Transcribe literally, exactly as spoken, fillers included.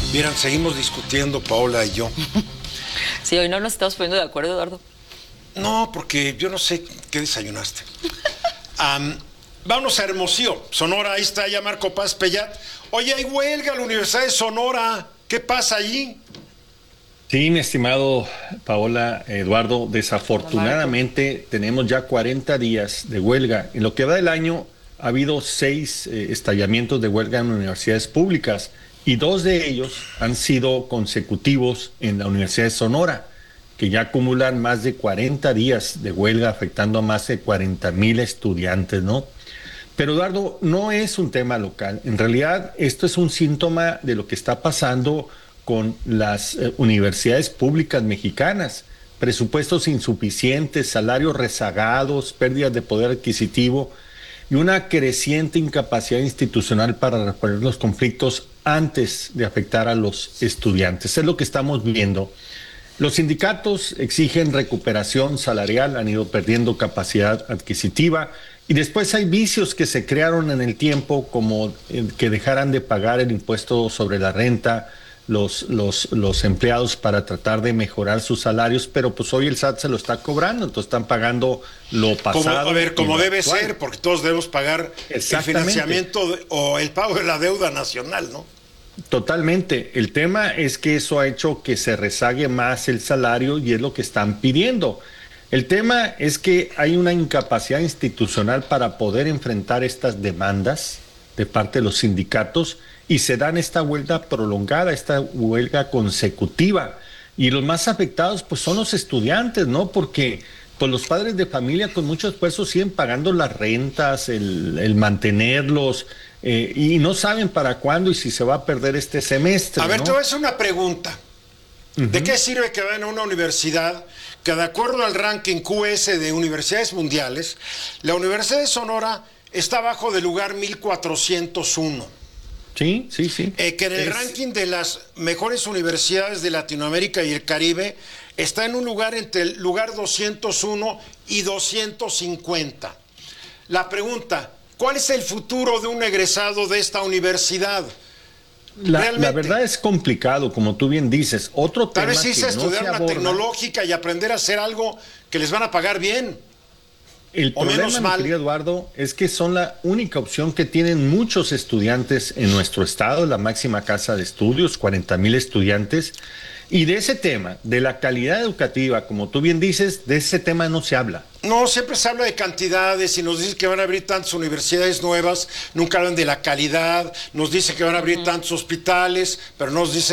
Vieran, seguimos discutiendo, Paola y yo. Sí, hoy no nos estamos poniendo de acuerdo, Eduardo. No, porque yo no sé qué desayunaste. Um, vámonos a Hermosillo, Sonora. Ahí está ya Marco Paz Pellat. Oye, hay huelga en la Universidad de Sonora. ¿Qué pasa allí? Sí, mi estimado Paola, Eduardo, desafortunadamente tenemos ya cuarenta días de huelga. En lo que va del año ha habido seis eh, estallamientos de huelga en universidades públicas y dos de ellos han sido consecutivos en la Universidad de Sonora, que ya acumulan más de cuarenta días de huelga afectando a más de cuarenta mil estudiantes, ¿no? Pero Eduardo, no es un tema local. En realidad, esto es un síntoma de lo que está pasando con las eh, universidades públicas mexicanas. Presupuestos insuficientes, salarios rezagados, pérdidas de poder adquisitivo y una creciente incapacidad institucional para resolver los conflictos antes de afectar a los estudiantes. Es lo que estamos viendo. Los sindicatos exigen recuperación salarial, han ido perdiendo capacidad adquisitiva y después hay vicios que se crearon en el tiempo, como que dejaran de pagar el impuesto sobre la renta los, los, los empleados para tratar de mejorar sus salarios, pero pues hoy el S A T se lo está cobrando, entonces están pagando lo pasado. Como, a ver, como debe actual. ser, porque todos debemos pagar el financiamiento de, o el pago de la deuda nacional, ¿no? Totalmente. El tema es que eso ha hecho que se rezague más el salario y es lo que están pidiendo. El tema es que hay una incapacidad institucional para poder enfrentar estas demandas de parte de los sindicatos y se dan esta huelga prolongada, esta huelga consecutiva. Y los más afectados pues son los estudiantes, ¿no? Porque pues los padres de familia con mucho esfuerzo siguen pagando las rentas, el, el mantenerlos, eh, y no saben para cuándo y si se va a perder este semestre. A ver, ¿no? te voy a hacer una pregunta. Uh-huh. ¿De qué sirve que vayan a una universidad que, de acuerdo al ranking Q S de universidades mundiales, la Universidad de Sonora está abajo del lugar mil cuatrocientos uno? Sí, sí, sí. Eh, que en el es... ranking de las mejores universidades de Latinoamérica y el Caribe está en un lugar entre el lugar doscientos uno y doscientos cincuenta. La pregunta, ¿cuál es el futuro de un egresado de esta universidad? La, la verdad es complicado, como tú bien dices. Otro Tal tema vez sí que se no estudiar se una aborda, tecnológica y aprender a hacer algo que les van a pagar bien. El o problema, menos mi mal. querido Eduardo, es que son la única opción que tienen muchos estudiantes en nuestro estado, la máxima casa de estudios, cuarenta mil estudiantes. Y de ese tema, de la calidad educativa, como tú bien dices, de ese tema no se habla. No, siempre se habla de cantidades y nos dicen que van a abrir tantas universidades nuevas, nunca hablan de la calidad, nos dicen que van a abrir uh-huh. tantos hospitales, pero nos dicen